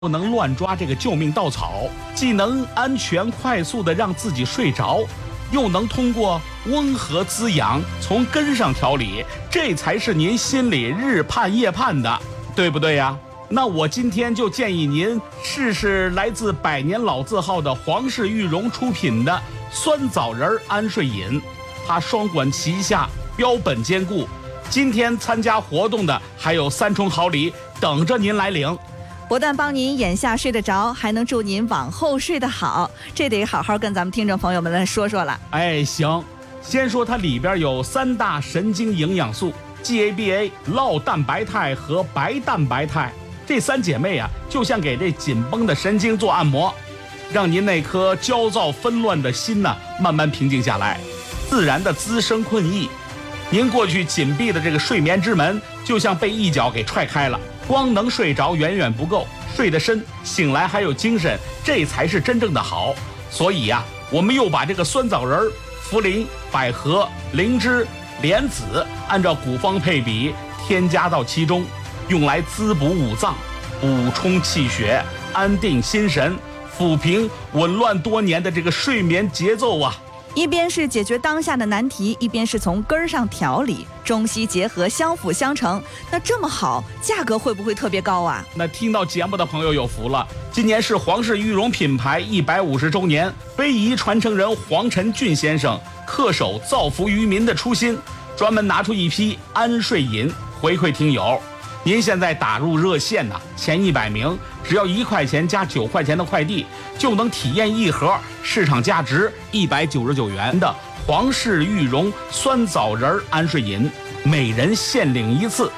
不能乱抓这个救命稻草，既能安全快速的让自己睡着，又能通过温和滋养从根上调理，这才是您心里日盼夜盼的，对不对呀？那我今天就建议您试试来自百年老字号的皇氏玉荣出品的酸枣仁安睡饮，它双管齐下，标本兼顾。今天参加活动的还有3重好礼等着您来领。 不但帮您眼下睡得着，还能祝您往后睡得好，这得好好跟咱们听众朋友们来说说了。 行，先说它里边有3大神经营养素 GABA、酪蛋白肽和白蛋白肽，这3姐妹啊，就像给这紧绷的神经做按摩，让您那颗焦躁纷乱的心呢，慢慢平静下来，自然的滋生困意。您过去紧闭的这个睡眠之门，就像被一脚给踹开了。光能睡着远远不够，睡得深，醒来还有精神，这才是真正的好。所以呀，我们又把这个酸枣仁、茯苓、百合、灵芝、莲子按照古方配比添加到其中，用来滋补五脏，补充气血，安定心神，抚平紊乱多年的这个睡眠节奏啊。 一边是解决当下的难题，一边是从根儿上调理，中西结合，相辅相成。那这么好，价格会不会特别高啊？ 那听到节目的朋友有福了，今年是皇氏玉荣品牌150周年，非遗传承人黄晨俊先生恪守造福于民的初心，专门拿出一批安睡饮回馈听友。您现在打入热线前100名，只要1块钱加9块钱的快递，就能体验一盒市场价值199元的皇氏玉荣酸枣仁安睡饮，每人限领1次。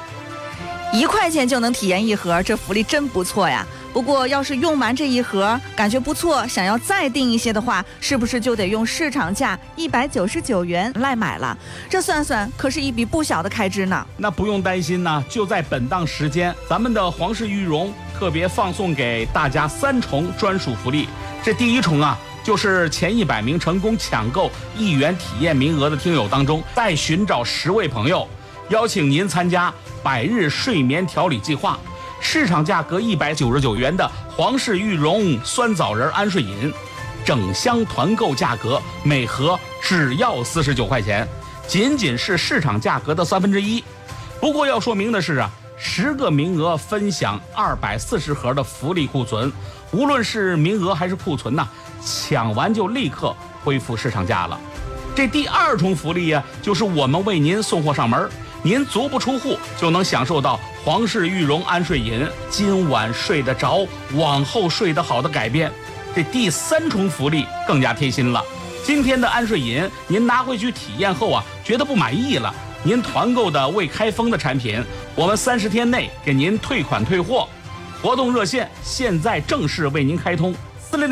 1块钱就能体验一盒，这福利真不错呀。不过要是用完这一盒感觉不错，想要再订一些的话，是不是就得用市场价199元来买了？这算算可是一笔不小的开支呢。 那不用担心呢，就在本档时间，咱们的皇氏玉荣特别放送给大家3重专属福利。这第1重就是前100名成功抢购1元体验名额的听友当中，再寻找10位朋友，邀请您参加100日睡眠调理计划，市场价格199元的皇氏玉荣酸枣仁安睡饮，整箱团购价格每盒只要49块钱，仅仅是市场价格的1/3。不过要说明的是10个名额分享240盒的福利库存，无论是名额还是库存抢完就立刻恢复市场价了。这第2重福利就是我们为您送货上门，您足不出户就能享受到皇氏玉荣安睡饮今晚睡得着，往后睡得好的改变。这第3重福利更加贴心了，今天的安睡饮您拿回去体验后觉得不满意了，您团购的未开封的产品，我们30天内给您退款退货。活动热线现在正式为您开通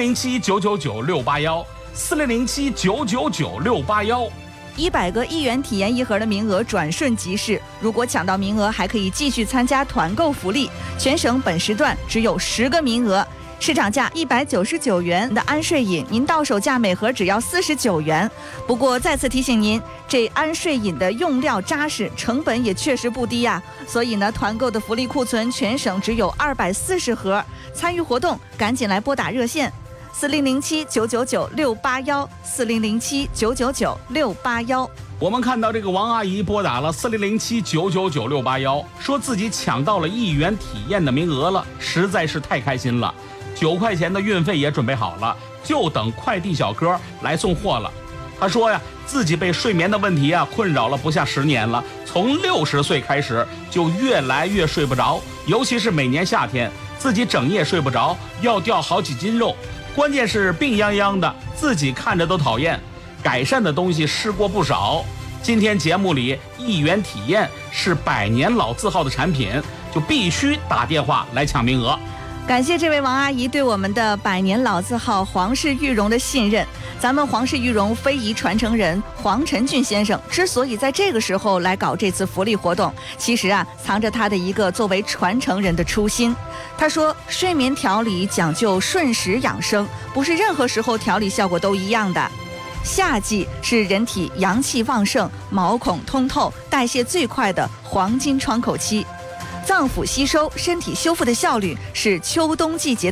，4007-999-681，4007-999-681。100 个1元体验1盒的名额转瞬即逝，如果抢到名额，还可以继续参加团购福利。全省本时段只有10个名额，市场价199元的安睡饮，您到手价每盒只要49元。不过再次提醒您，这安睡饮的用料扎实，成本也确实不低呀。所以呢，团购的福利库存全省只有240盒。参与活动赶紧来拨打热线4007-999-681，4007-999-681。 我们看到这个王阿姨拨打了4007-999-681，说自己抢到了1元体验的名额了，实在是太开心了。9块钱的运费也准备好了，就等快递小哥来送货了。他说自己被睡眠的问题困扰了不下10年了，从60岁开始就越来越睡不着，尤其是每年夏天，自己整夜睡不着，要掉好几斤肉，关键是病殃殃的，自己看着都讨厌。改善的东西试过不少，今天节目里1元体验是百年老字号的产品，就必须打电话来抢名额。 感谢这位王阿姨对我们的百年老字号皇氏玉荣的信任。咱们皇氏玉荣非遗传承人黄晨俊先生之所以在这个时候来搞这次福利活动，其实藏着他的一个作为传承人的初心。他说，睡眠调理讲究顺时养生，不是任何时候调理效果都一样的。夏季是人体阳气旺盛、毛孔通透、代谢最快的黄金窗口期。 脏腑吸收、身体修复的效率是秋冬季节